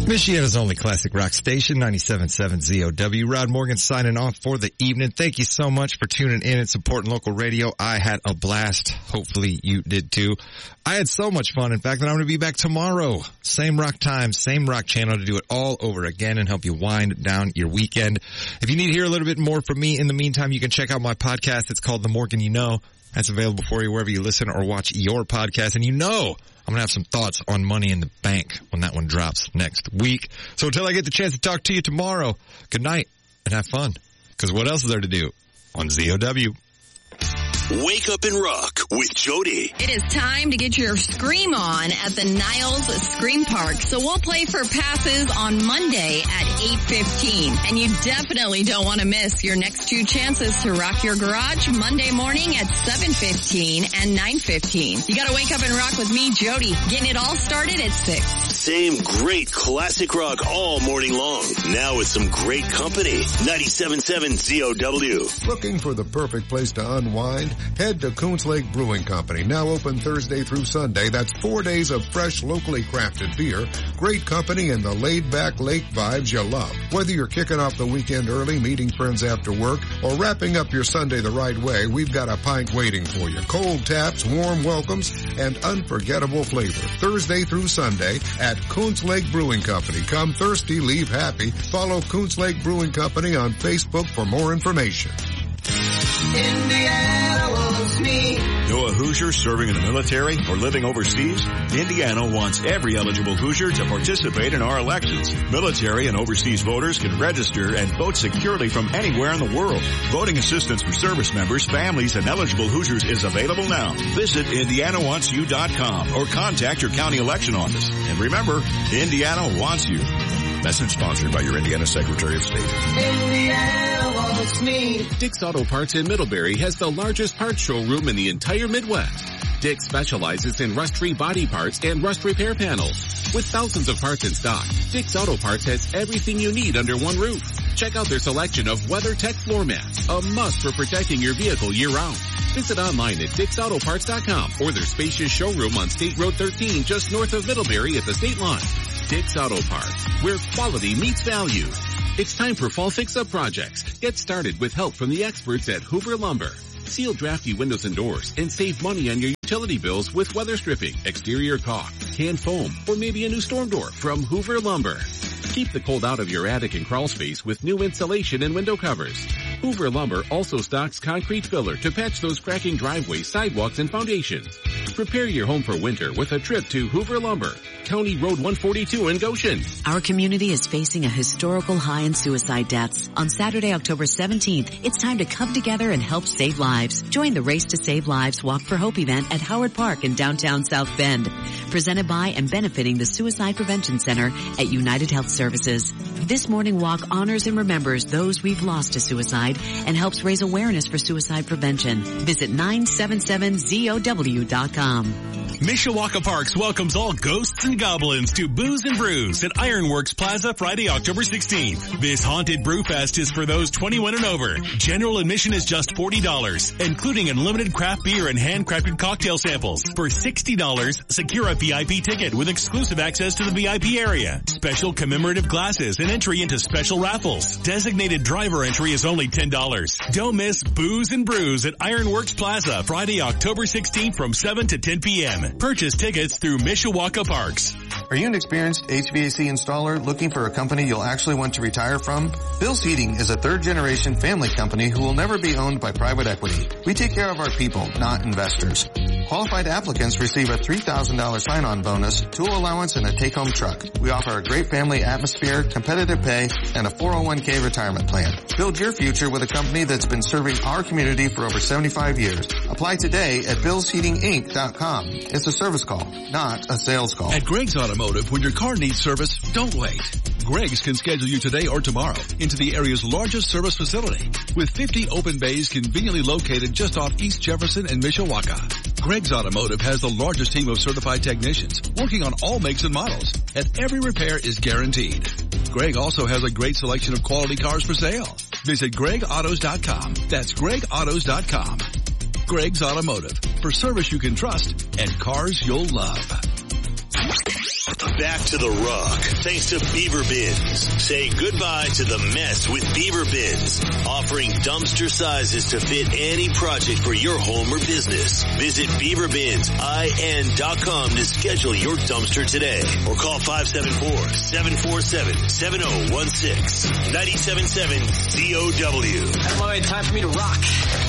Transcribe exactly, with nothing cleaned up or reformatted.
Michiana's only classic rock station, ninety-seven point seven Z O W. Rod Morgan signing off for the evening. Thank you so much for tuning in and supporting local radio. I had a blast. Hopefully you did too. I had so much fun, in fact, that I'm going to be back tomorrow. Same rock time, same rock channel to do it all over again and help you wind down your weekend. If you need to hear a little bit more from me in the meantime, you can check out my podcast. It's called The Morgan You Know. That's available for you wherever you listen or watch your podcast. And you know I'm going to have some thoughts on Money in the Bank when that one drops next week. So until I get the chance to talk to you tomorrow, good night and have fun. Because what else is there to do on Z O W? Wake up and rock with Jody. It is time to get your scream on at the Niles Scream Park. So we'll play for passes on Monday at eight fifteen. And you definitely don't want to miss your next two chances to rock your garage Monday morning at seven fifteen and nine fifteen. You got to wake up and rock with me, Jody, getting it all started at six. Same great classic rock all morning long. Now with some great company. ninety-seven point seven Z O W. Looking for the perfect place to unwind? Head to Coons Lake Brewing Company, now open Thursday through Sunday. That's four days of fresh, locally crafted beer, great company, and the laid-back lake vibes you love. Whether you're kicking off the weekend early, meeting friends after work, or wrapping up your Sunday the right way, we've got a pint waiting for you. Cold taps, warm welcomes, and unforgettable flavor. Thursday through Sunday at Coons Lake Brewing Company. Come thirsty, leave happy. Follow Coons Lake Brewing Company on Facebook for more information. Indiana wants me. Know a Hoosier serving in the military or living overseas? Indiana wants every eligible Hoosier to participate in our elections. Military and overseas voters can register and vote securely from anywhere in the world. Voting assistance for service members, families, and eligible Hoosiers is available now. Visit Indiana Wants You dot com or contact your county election office. And remember, Indiana wants you. Message sponsored by your Indiana Secretary of State. Indiana wants me. Dick's Auto Parts in Middlebury has the largest parts showroom in the entire Midwest. Dick specializes in rust-free body parts and rust repair panels. With thousands of parts in stock, Dick's Auto Parts has everything you need under one roof. Check out their selection of WeatherTech floor mats, a must for protecting your vehicle year-round. Visit online at Dicks Auto Parts dot com or their spacious showroom on State Road thirteen just north of Middlebury at the state line. Dick's Auto Parts, where quality meets value. It's time for fall fix-up projects. Get started with help from the experts at Hoover Lumber. Seal drafty windows and doors and save money on your utility bills with weather stripping, exterior caulk, can foam, or maybe a new storm door from Hoover Lumber. Keep the cold out of your attic and crawl space with new insulation and window covers. Hoover Lumber also stocks concrete filler to patch those cracking driveways, sidewalks, and foundations. Prepare your home for winter with a trip to Hoover Lumber, County Road one forty-two in Goshen. Our community is facing a historical high in suicide deaths. On Saturday, October seventeenth, it's time to come together and help save lives. Join the Race to Save Lives Walk for Hope event at Howard Park in downtown South Bend. Presented by and benefiting the Suicide Prevention Center at United Health Services. This morning walk honors and remembers those we've lost to suicide and helps raise awareness for suicide prevention. Visit nine seven seven Z O W dot com. Mishawaka Parks welcomes all ghosts and goblins to Booze and Brews at Ironworks Plaza Friday, October sixteenth. This haunted brew fest is for those twenty-one and over. General admission is just forty dollars, including unlimited craft beer and handcrafted cocktail samples. For sixty dollars, secure a V I P ticket with exclusive access to the V I P area. Special commemorative glasses and entry into special raffles. Designated driver entry is only ten dollars. Don't miss Booze and Brews at Ironworks Plaza Friday, October sixteenth from seven to ten p.m. Purchase tickets through Mishawaka Parks. Are you an experienced H V A C installer looking for a company you'll actually want to retire from? Bill's Heating is a third-generation family company who will never be owned by private equity. We take care of our people, not investors. Qualified applicants receive a three thousand dollars sign-on bonus, tool allowance, and a take-home truck. We offer a great family atmosphere, competitive pay, and a four oh one k retirement plan. Build your future with a company that's been serving our community for over seventy-five years. Apply today at bills heating inc dot com. It's a service call, not a sales call. At Greg's Automotive, when your car needs service, don't wait. Greg's can schedule you today or tomorrow into the area's largest service facility with fifty open bays conveniently located just off East Jefferson and Mishawaka. Greg's Automotive has the largest team of certified technicians working on all makes and models, and every repair is guaranteed. Greg also has a great selection of quality cars for sale. Visit greg autos dot com. That's greg autos dot com. Greg's Automotive, for service you can trust and cars you'll love. Back to the rock, thanks to Beaver Bins. Say goodbye to the mess with Beaver Bins, offering dumpster sizes to fit any project for your home or business. Visit beaver bins in dot com to schedule your dumpster today, or call five seven four, seven four seven, seven zero one six. ninety-seven point seven Z O W. Come on, time for me to rock.